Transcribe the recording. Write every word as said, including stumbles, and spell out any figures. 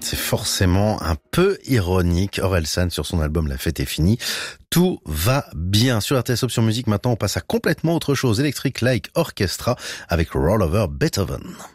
c'est forcément un peu ironique. Orelsan sur son album La Fête est finie. Tout va bien. Sur R T S Option Musique, maintenant, on passe à complètement autre chose. Electric Light Orchestra avec Roll Over Beethoven.